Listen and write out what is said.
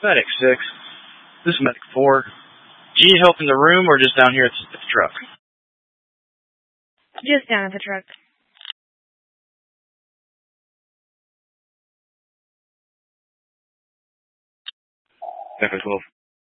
Medic 6. This is Medic 4. Do you need help in the room or just down here at the truck? Just down at the truck. Echo 12.